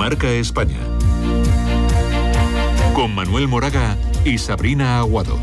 Marca España. Con Manuel Moraga y Sabrina Aguado.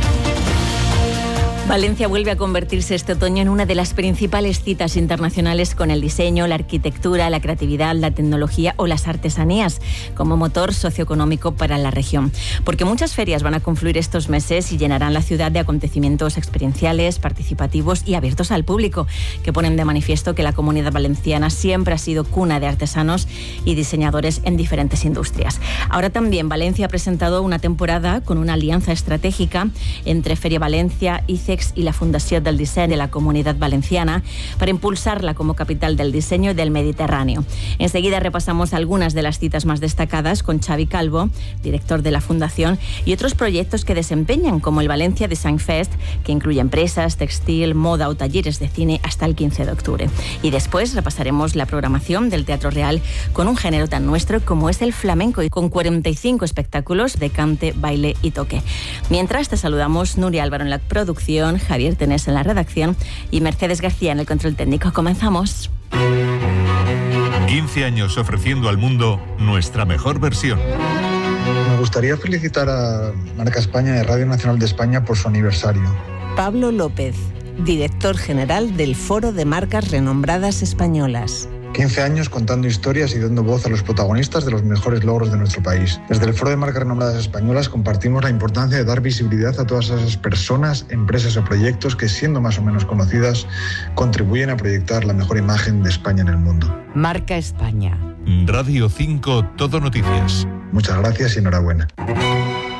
Valencia vuelve a convertirse este otoño en una de las principales citas internacionales con el diseño, la arquitectura, la creatividad, la tecnología o las artesanías como motor socioeconómico para la región. Porque muchas ferias van a confluir estos meses y llenarán la ciudad de acontecimientos experienciales, participativos y abiertos al público, que ponen de manifiesto que la Comunidad Valenciana siempre ha sido cuna de artesanos y diseñadores en diferentes industrias. Ahora también Valencia ha presentado una temporada con una alianza estratégica entre Feria Valencia, ICEX y la Fundació del Disseny de la Comunitat Valenciana para impulsarla como capital del diseño y del Mediterráneo. Enseguida repasamos algunas de las citas más destacadas con Xavi Calvo, director de la Fundación, y otros proyectos que desempeñan, como el Valencia Design Fest, que incluye empresas, textil, moda o talleres de cine hasta el 15 de octubre. Y después repasaremos la programación del Teatro Real con un género tan nuestro como es el flamenco y con 45 espectáculos de cante, baile y toque. Mientras te saludamos Nuria Álvaro en la producción, Javier Tenés en la redacción y Mercedes García en el control técnico. Comenzamos. 15 años ofreciendo al mundo nuestra mejor versión. Me gustaría felicitar a Marca España y Radio Nacional de España por su aniversario. Pablo López, director general del Foro de Marcas Renombradas Españolas. 15 años contando historias y dando voz a los protagonistas de los mejores logros de nuestro país. Desde el Foro de Marcas Renombradas Españolas compartimos la importancia de dar visibilidad a todas esas personas, empresas o proyectos que, siendo más o menos conocidas, contribuyen a proyectar la mejor imagen de España en el mundo. Marca España. Radio 5 Todo Noticias. Muchas gracias y enhorabuena.